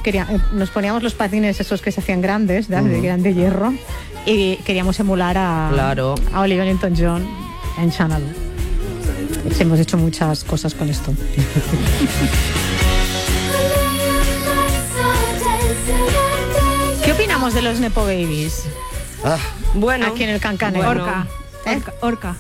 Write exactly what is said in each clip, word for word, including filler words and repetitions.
quería, nos poníamos los patines esos que se hacían grandes, ¿de? Uh-huh. que eran de hierro, y queríamos emular a, claro. a Olivia Newton-John en Xanadu. Sí, hemos hecho muchas cosas con esto. ¿Qué opinamos de los Nepo Babies? Ah, bueno, aquí en el Cancané. Bueno. Orca. ¿Eh? Orca. Orca.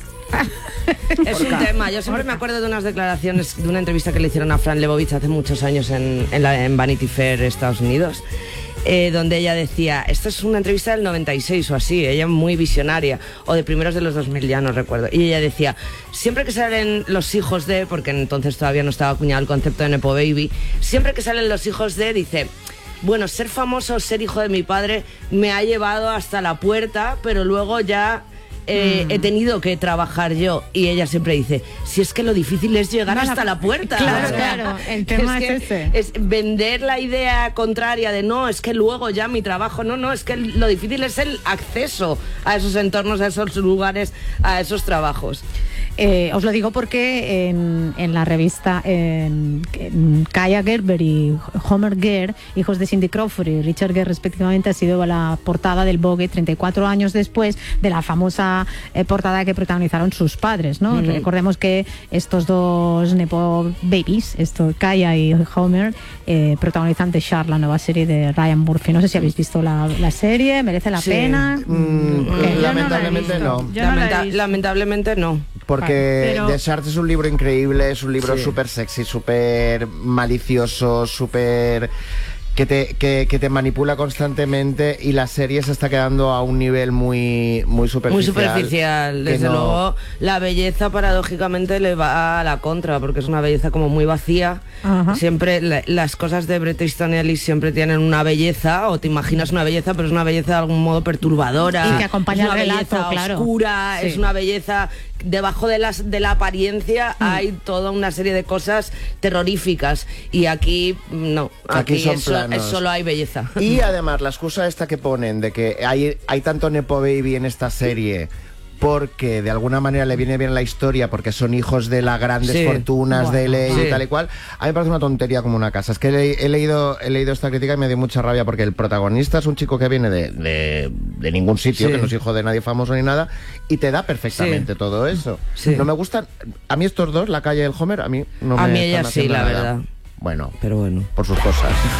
Es un tema. Yo siempre me acuerdo de unas declaraciones, de una entrevista que le hicieron a Fran Lebowitz hace muchos años en, en, la, en Vanity Fair, Estados Unidos, eh, donde ella decía, esta es una entrevista del noventa y seis o así, ella muy visionaria, o de primeros de los dos mil, ya no recuerdo, y ella decía, siempre que salen los hijos de, porque entonces todavía no estaba acuñado el concepto de Nepo Baby, siempre que salen los hijos de, dice... Bueno, ser famoso, ser hijo de mi padre me ha llevado hasta la puerta, pero luego ya eh, mm. he tenido que trabajar yo. Y ella siempre dice, si es que lo difícil es llegar no, hasta la, la puerta. Claro, o sea, claro, el tema es, es ese. Es vender la idea contraria de no, es que luego ya mi trabajo, no, no, es que lo difícil es el acceso a esos entornos, a esos lugares, a esos trabajos. Eh, os lo digo porque en, en la revista en, en Kaya Gerber y Homer Gere, hijos de Cindy Crawford y Richard Gere respectivamente, ha sido la portada del Vogue treinta y cuatro años después de la famosa eh, portada que protagonizaron sus padres, ¿no? Mm-hmm. Recordemos que estos dos Nepo Babies, esto, Kaya y Homer, eh, protagonizan The Shard, la nueva serie de Ryan Murphy. No sé si habéis visto la, la serie, ¿merece la sí. pena? Mm, lamentablemente no. no. Lamenta- lamentablemente no. Porque Pero... The Shard es un libro increíble, es un libro sí. súper sexy, súper malicioso, súper... Que te, que, que te manipula constantemente, y la serie se está quedando a un nivel muy, muy superficial. Muy superficial, desde no... luego. La belleza paradójicamente le va a la contra, porque es una belleza como muy vacía. Uh-huh. Siempre la, las cosas de Bret Easton Ellis siempre tienen una belleza, o te imaginas una belleza, pero es una belleza de algún modo perturbadora. Y que acompaña es una el relato, belleza claro. oscura, sí. Es una belleza... Debajo de, las, de la apariencia mm. hay toda una serie de cosas terroríficas, y aquí no, aquí, aquí son es, planos. Es solo hay belleza. Y además la excusa esta que ponen de que hay, hay tanto Nepo Baby en esta serie porque de alguna manera le viene bien la historia, porque son hijos de las grandes sí. fortunas bueno, de ley sí. y tal y cual, a mí me parece una tontería como una casa. Es que he, he, leído, he leído esta crítica y me dio mucha rabia, porque el protagonista es un chico que viene de, de, de ningún sitio, sí. que no es hijo de nadie famoso ni nada, y te da perfectamente sí. todo eso. Sí. No me gustan, a mí estos dos, la Kaya y el Homer, a mí no a me mí ella sí, la nada. verdad. Bueno, pero bueno, por sus cosas.